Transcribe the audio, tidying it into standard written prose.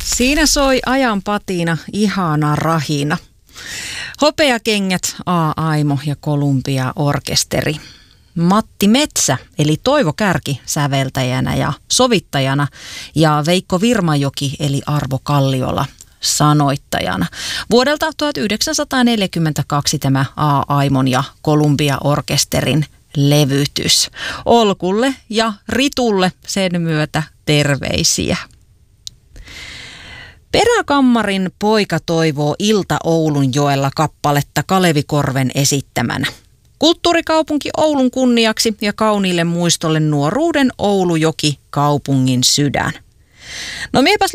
Siinä soi ajan patina ihana rahina. Hopeakengät, A-Aimo ja Columbia Orkesteri. Matti Metsä eli Toivo Kärki säveltäjänä ja sovittajana ja Veikko Virmajoki eli Arvo Kalliola sanoittajana. Vuodelta 1942 tämä A-Aimon ja Columbia Orkesterin levytys. Olkulle ja Ritulle sen myötä terveisiä. Peräkammarin poika toivoo Ilta Oulunjoella kappaletta Kalevi Korven esittämänä. Kulttuurikaupunki Oulun kunniaksi ja kauniille muistolle nuoruuden Oulujoki, kaupungin sydän. No miepäs